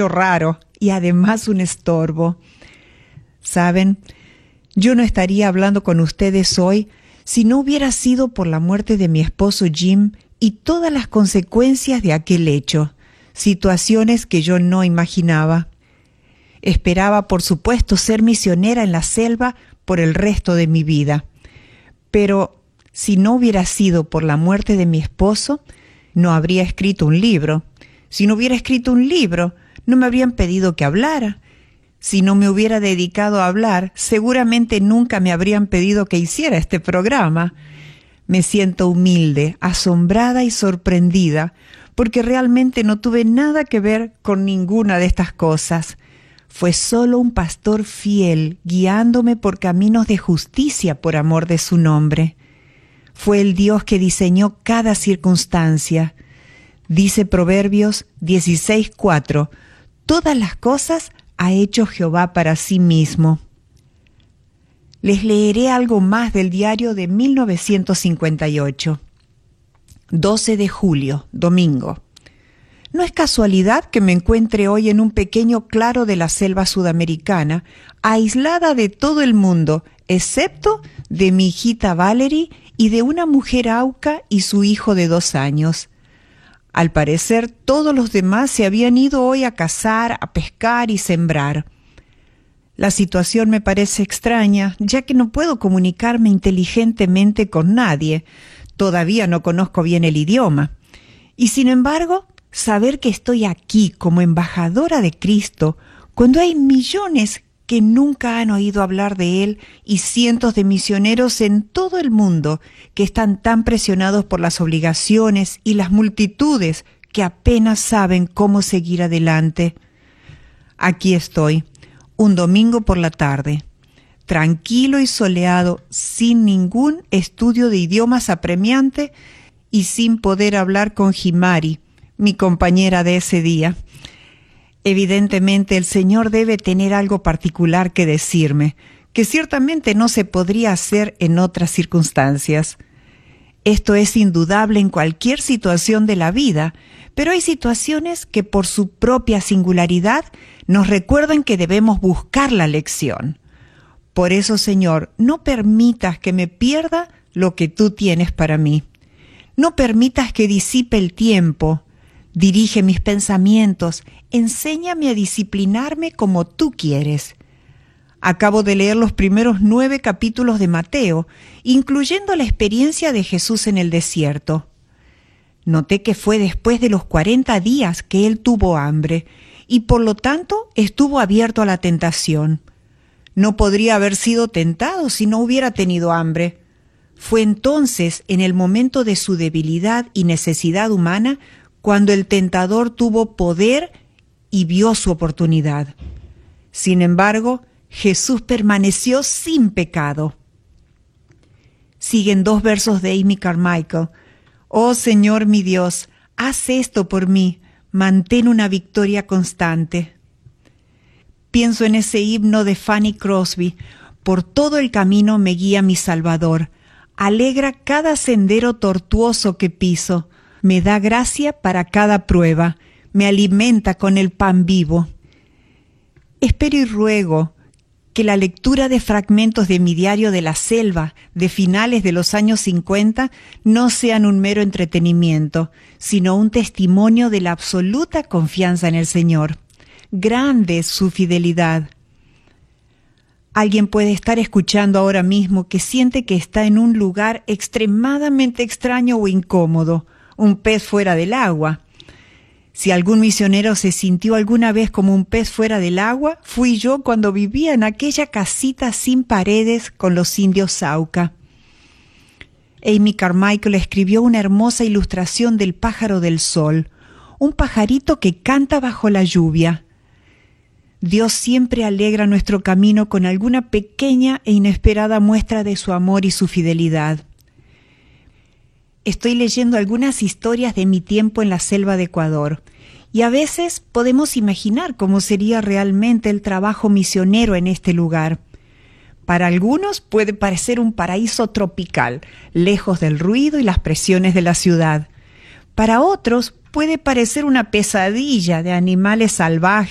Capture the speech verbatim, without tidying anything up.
bicho raro y además un estorbo. ¿Saben? Yo no estaría hablando con ustedes hoy si no hubiera sido por la muerte de mi esposo Jim y todas las consecuencias de aquel hecho, situaciones que yo no imaginaba. Esperaba, por supuesto, ser misionera en la selva por el resto de mi vida. Pero si no hubiera sido por la muerte de mi esposo, no habría escrito un libro. Si no hubiera escrito un libro, no me habrían pedido que hablara. Si no me hubiera dedicado a hablar, seguramente nunca me habrían pedido que hiciera este programa. Me siento humilde, asombrada y sorprendida, porque realmente no tuve nada que ver con ninguna de estas cosas. Fue solo un pastor fiel, guiándome por caminos de justicia por amor de su nombre. Fue el Dios que diseñó cada circunstancia. Dice Proverbios dieciséis cuatro, todas las cosas ha hecho Jehová para sí mismo. Les leeré algo más del diario de mil novecientos cincuenta y ocho. doce de julio, domingo. No es casualidad que me encuentre hoy en un pequeño claro de la selva sudamericana, aislada de todo el mundo, excepto de mi hijita Valerie y de una mujer auca y su hijo de dos años. Al parecer, todos los demás se habían ido hoy a cazar, a pescar y sembrar. La situación me parece extraña, ya que no puedo comunicarme inteligentemente con nadie. Todavía no conozco bien el idioma. Y sin embargo, saber que estoy aquí como embajadora de Cristo, cuando hay millones que nunca han oído hablar de Él y cientos de misioneros en todo el mundo que están tan presionados por las obligaciones y las multitudes que apenas saben cómo seguir adelante. Aquí estoy, un domingo por la tarde, tranquilo y soleado, sin ningún estudio de idiomas apremiante y sin poder hablar con Jimari, mi compañera de ese día. Evidentemente el Señor debe tener algo particular que decirme, que ciertamente no se podría hacer en otras circunstancias. Esto es indudable en cualquier situación de la vida, pero hay situaciones que por su propia singularidad nos recuerdan que debemos buscar la lección. Por eso, Señor, no permitas que me pierda lo que tú tienes para mí. No permitas que disipe el tiempo. Dirige mis pensamientos, enséñame a disciplinarme como tú quieres. Acabo de leer los primeros nueve capítulos de Mateo, incluyendo la experiencia de Jesús en el desierto. Noté que fue después de los cuarenta días que él tuvo hambre, y por lo tanto estuvo abierto a la tentación. No podría haber sido tentado si no hubiera tenido hambre. Fue entonces, en el momento de su debilidad y necesidad humana, cuando el tentador tuvo poder y vio su oportunidad. Sin embargo, Jesús permaneció sin pecado. Siguen dos versos de Amy Carmichael. Oh Señor mi Dios, haz esto por mí, mantén una victoria constante. Pienso en ese himno de Fanny Crosby. Por todo el camino me guía mi Salvador. Alegra cada sendero tortuoso que piso. Me da gracia para cada prueba, me alimenta con el pan vivo. Espero y ruego que la lectura de fragmentos de mi diario de la selva de finales de los años cincuenta no sean un mero entretenimiento, sino un testimonio de la absoluta confianza en el Señor. Grande es su fidelidad. Alguien puede estar escuchando ahora mismo que siente que está en un lugar extremadamente extraño o incómodo, un pez fuera del agua. Si algún misionero se sintió alguna vez como un pez fuera del agua, fui yo cuando vivía en aquella casita sin paredes con los indios Auca. Amy Carmichael escribió una hermosa ilustración del pájaro del sol, un pajarito que canta bajo la lluvia. Dios siempre alegra nuestro camino con alguna pequeña e inesperada muestra de su amor y su fidelidad. Estoy leyendo algunas historias de mi tiempo en la selva de Ecuador, y a veces podemos imaginar cómo sería realmente el trabajo misionero en este lugar. Para algunos puede parecer un paraíso tropical, lejos del ruido y las presiones de la ciudad. Para otros puede parecer una pesadilla de animales salvajes